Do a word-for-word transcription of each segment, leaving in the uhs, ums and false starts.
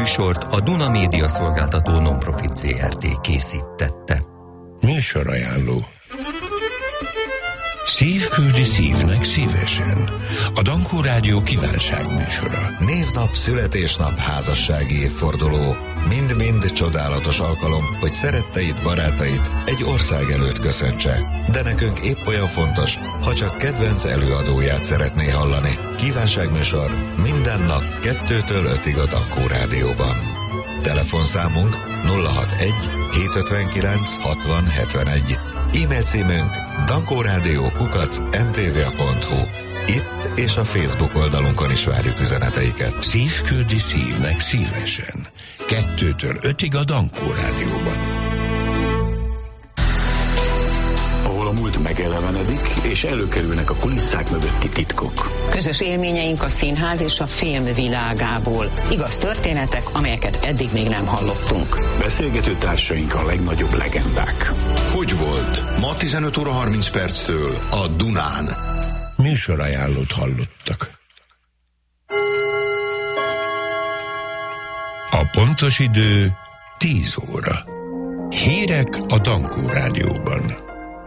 műsort a Duna Média Szolgáltató Non-Profit Zé Er Té készítette. Műsorajánló. Szív küldi szívnek szívesen. A Dankó Rádió kívánságműsora. Névnap, születésnap, házassági évforduló. Mind-mind csodálatos alkalom, hogy szeretteit, barátait egy ország előtt köszöntse. De nekünk épp olyan fontos, ha csak kedvenc előadóját szeretné hallani. Kívánságműsor minden nap kettőtől ötig a Dankó Rádióban. Telefonszámunk nulla hatvanegy hétszázötvenkilenc hatvan hetvenegy. E-mail címünk dankórádió kukac em té vé pont hu. Itt és a Facebook oldalunkon is várjuk üzeneteiket. Szív küldi szívnek szívesen. Kettőtől ötig a Dankó Rádióban. Ahol a múlt megelevenedik, és előkerülnek a kulisszák mögötti titkok. Közös élményeink a színház és a film világából. Igaz történetek, amelyeket eddig még nem hallottunk. Beszélgető társaink a legnagyobb legendák. Hogy volt? Ma tizenöt óra harminc perctől a Dunán. Műsorajánlót hallottak. A pontos idő tíz óra. Hírek a Dankó Rádióban.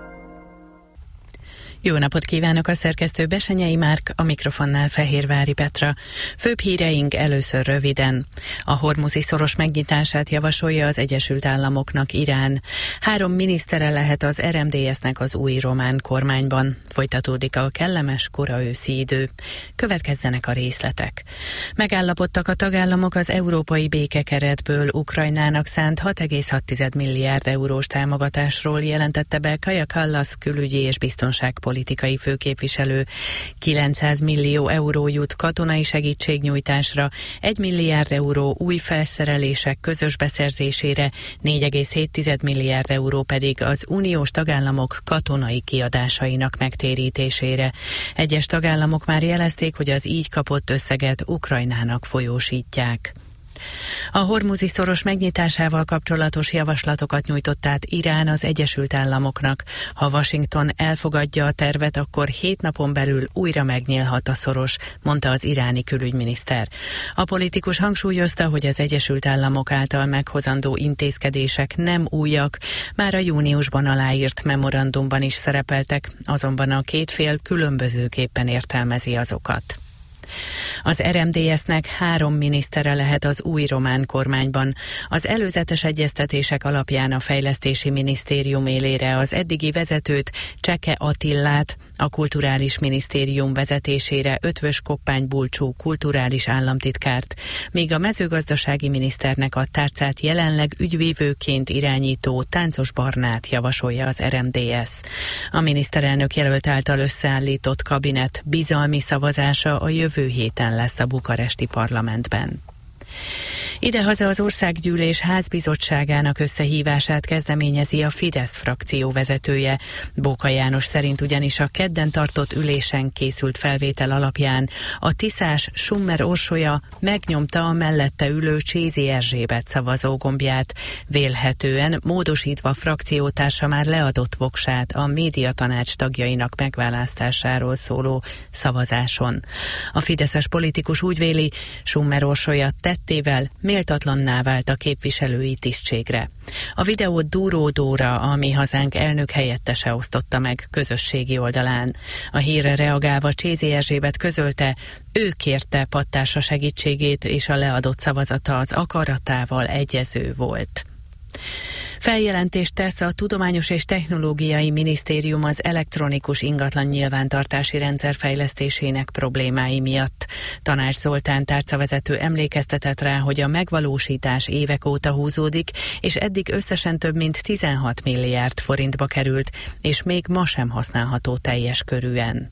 Jó napot kívánok, a szerkesztő Besenyei Márk, a mikrofonnál Fehérvári Petra. Főbb híreink először röviden. A hormuzi szoros megnyitását javasolja az Egyesült Államoknak Irán. Három minisztere lehet az er em dé es-nek az új román kormányban. Folytatódik a kellemes kora őszi idő. Következzenek a részletek. Megállapodtak a tagállamok az európai békekeretből Ukrajnának szánt hat egész hat milliárd eurós támogatásról, jelentette be Kaja Kallas külügyi és biztonságpolitikai politikai főképviselő. kilencszáz millió euró jut katonai segítségnyújtásra, egy milliárd euró új felszerelések közös beszerzésére, négy egész hét milliárd euró pedig az uniós tagállamok katonai kiadásainak megtérítésére. Egyes tagállamok már jelezték, hogy az így kapott összeget Ukrajnának folyósítják. A hormuzi szoros megnyitásával kapcsolatos javaslatokat nyújtott át Irán az Egyesült Államoknak. Ha Washington elfogadja a tervet, akkor hét napon belül újra megnyílhat a szoros, mondta az iráni külügyminiszter. A politikus hangsúlyozta, hogy az Egyesült Államok által meghozandó intézkedések nem újak, már a júniusban aláírt memorandumban is szerepeltek, azonban a két fél különbözőképpen értelmezi azokat. Az er em dé es-nek három minisztere lehet az új román kormányban. Az előzetes egyeztetések alapján a Fejlesztési Minisztérium élére az eddigi vezetőt, Cseke Attillát, a Kulturális Minisztérium vezetésére Ötvös Koppány Bulcsú kulturális államtitkárt, míg a mezőgazdasági miniszternek a tárcát jelenleg ügyvívőként irányító Táncos Barnát javasolja az er em dé es. A miniszterelnök jelölt által összeállított kabinet bizalmi szavazása a jövő héten lesz a bukaresti parlamentben. Idehaza az Országgyűlés házbizottságának összehívását kezdeményezi a Fidesz frakció vezetője. Bóka János szerint ugyanis a kedden tartott ülésen készült felvétel alapján a tiszás Summer Orsolya megnyomta a mellette ülő Csézi Erzsébet szavazógombját, vélhetően módosítva frakciótársa már leadott voksát a médiatanács tagjainak megválasztásáról szóló szavazáson. A fideszes politikus úgy véli, Summer Orsolya tettével méltatlanná vált a képviselői tisztségre. A videót Dúró Dóra, a Mi Hazánk elnök helyettese osztotta meg közösségi oldalán. A hírre reagálva Csézi Erzsébet közölte, ő kérte pattársa segítségét, és a leadott szavazata az akaratával egyező volt. Feljelentést tesz a Tudományos és Technológiai Minisztérium az elektronikus ingatlan nyilvántartási rendszer fejlesztésének problémái miatt. Tanács Zoltán tárcavezető emlékeztetett rá, hogy a megvalósítás évek óta húzódik, és eddig összesen több mint tizenhat milliárd forintba került, és még ma sem használható teljes körűen.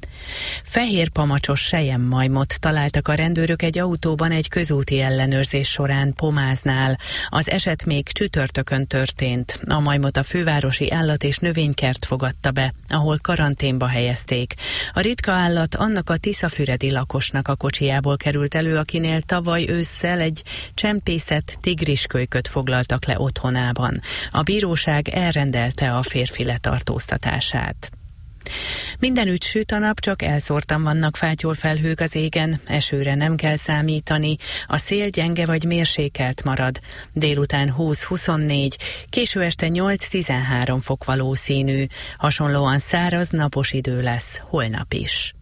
Fehér pamacsos selyemmajmot találtak a rendőrök egy autóban egy közúti ellenőrzés során Pomáznál. Az eset még csütörtökön történt. A majmot a fővárosi állat- és növénykert fogadta be, ahol karanténba helyezték. A ritka állat annak a tiszafüredi lakosnak a kocsijából került elő, akinél tavaly ősszel egy csempészet tigriskölyköt foglaltak le otthonában. A bíróság elrendelte a férfi letartóztatását. Mindenütt süt a nap, csak elszórtan vannak fátyolfelhők az égen, esőre nem kell számítani, a szél gyenge vagy mérsékelt marad. Délután húsz-huszonnégy, késő este nyolc-tizenhárom fok valószínű. Hasonlóan száraz, napos idő lesz holnap is.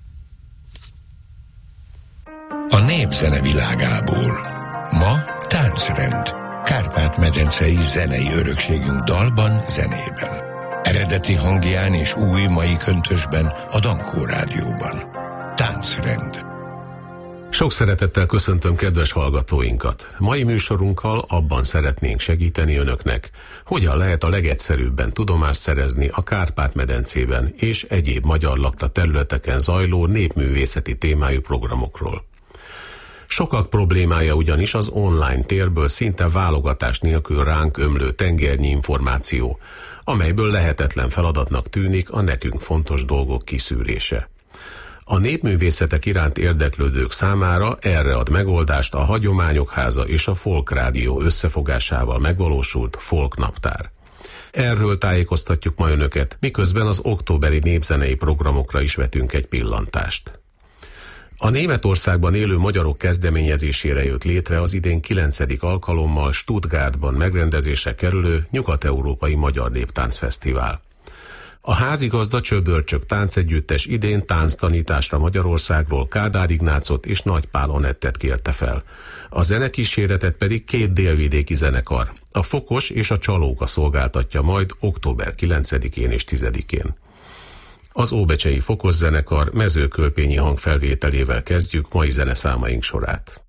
A népzene világából. Ma táncrend. Kárpát-medencei zenei örökségünk dalban, zenében. Eredeti hangján és új mai köntösben a Dankó Rádióban. Táncrend. Sok szeretettel köszöntöm kedves hallgatóinkat. Mai műsorunkkal abban szeretnénk segíteni önöknek, hogyan lehet a legegyszerűbben tudomást szerezni a Kárpát-medencében és egyéb magyar lakta területeken zajló népművészeti témájú programokról. Sokak problémája ugyanis az online térből szinte válogatás nélkül ránk ömlő tengernyi információ, amelyből lehetetlen feladatnak tűnik a nekünk fontos dolgok kiszűrése. A népművészetek iránt érdeklődők számára erre ad megoldást a Hagyományok Háza és a Folk Rádió összefogásával megvalósult Folk Naptár. Erről tájékoztatjuk ma önöket, miközben az októberi népzenei programokra is vetünk egy pillantást. A Németországban élő magyarok kezdeményezésére jött létre az idén kilencedik alkalommal Stuttgartban megrendezésre kerülő Nyugat-Európai Magyar Néptáncfesztivál. A házigazda Csöbörcsök táncegyüttes idén tánctanításra Magyarországról Kádár Ignácot és Nagy Pál Anettet kérte fel. A zenekíséretet pedig két délvidéki zenekar, a Fokos és a Csalóka szolgáltatja majd október kilencedikén és tizedikén. Az óbecsei Fokos zenekar mezőkölpényi hangfelvételével kezdjük mai zeneszámaink sorát.